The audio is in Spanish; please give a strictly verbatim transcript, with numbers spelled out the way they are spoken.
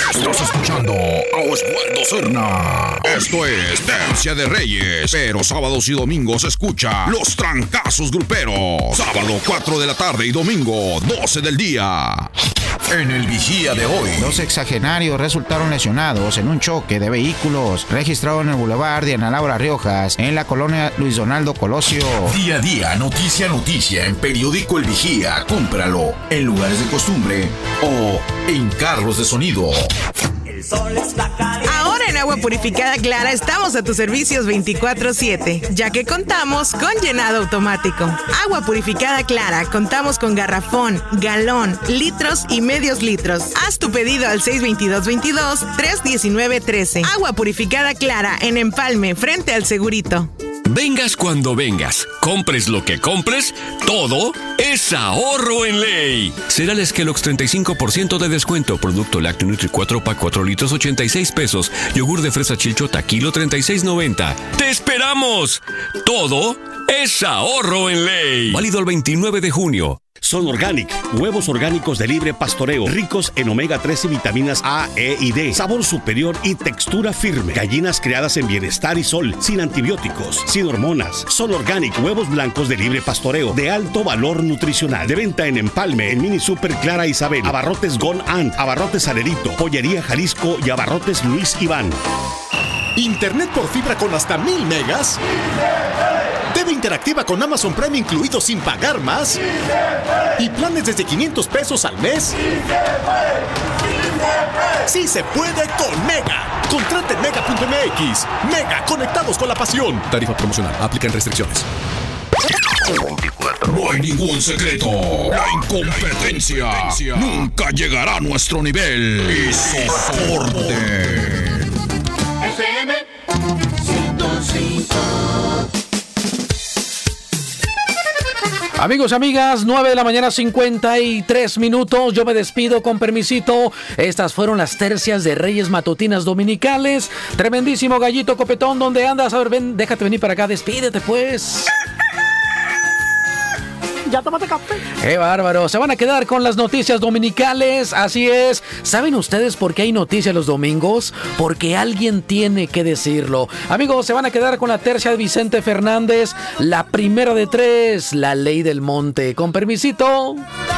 Estás escuchando a Osvaldo Serna. Esto es Tercia de Reyes, pero sábados y domingos escucha Los Trancazos Gruperos. Sábado cuatro de la tarde y domingo doce del día. En el Vigía de hoy, dos sexagenarios resultaron lesionados en un choque de vehículos registrado en el Boulevard de Ana Laura Riojas, en la colonia Luis Donaldo Colosio. Día a día, noticia a noticia, en Periódico El Vigía. Cómpralo en lugares de costumbre o en carros de sonido. El sol está caliente. Ahora en Agua Purificada Clara estamos a tus servicios veinticuatro siete, ya que contamos con llenado automático. Agua Purificada Clara, contamos con garrafón, galón, litros y medios litros. Haz tu pedido al seis veintidós veintidós, tres diecinueve trece. Agua Purificada Clara en Empalme, frente al Segurito. Vengas cuando vengas, compres lo que compres, todo es ahorro en ley. Cereales Kellogg's treinta y cinco por ciento de descuento. Producto lácteo Nutri cuatro pack cuatro litros ochenta y seis pesos. Yogur de fresa Chilchota kilo treinta y seis noventa. ¡Te esperamos! Todo es ahorro en ley. Válido el veintinueve de junio. Son Organic, huevos orgánicos de libre pastoreo, ricos en omega tres y vitaminas A, E y D, sabor superior y textura firme. Gallinas criadas en bienestar y sol, sin antibióticos, sin hormonas. Son Organic, huevos blancos de libre pastoreo, de alto valor nutricional. De venta en Empalme, en Mini Super Clara Isabel, Abarrotes Gon Ant, Abarrotes Alerito, Pollería Jalisco y Abarrotes Luis Iván. ¿Internet por fibra con hasta mil megas? T V interactiva con Amazon Prime incluido sin pagar más. ¿Y planes desde quinientos pesos al mes? ¡Sí se puede con Mega! Contrate en mega punto m x. Mega, conectados con la pasión. Tarifa promocional. Aplican restricciones. No hay ningún secreto. La incompetencia nunca llegará a nuestro nivel. Y soporte. F M ciento cinco. Amigos y amigas, nueve de la mañana, cincuenta y tres minutos. Yo me despido con permisito. Estas fueron las tercias de Reyes matutinas dominicales. Tremendísimo Gallito Copetón, ¿dónde andas? A ver, ven, déjate venir para acá, despídete pues. Ya tómate café. ¡Qué bárbaro! Se van a quedar con las noticias dominicales, así es. ¿Saben ustedes por qué hay noticias los domingos? Porque alguien tiene que decirlo. Amigos, se van a quedar con la tercia de Vicente Fernández, la primera de tres, La Ley del Monte. Con permisito.